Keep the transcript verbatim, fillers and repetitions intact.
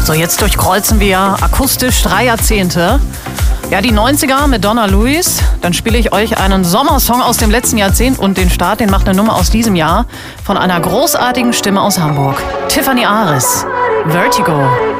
So, jetzt durchkreuzen wir akustisch drei Jahrzehnte. Ja, die neunziger mit Donna Lewis. Dann spiele ich euch einen Sommersong aus dem letzten Jahrzehnt und den Start, den macht eine Nummer aus diesem Jahr von einer großartigen Stimme aus Hamburg. Tiffany Aris, Vertigo.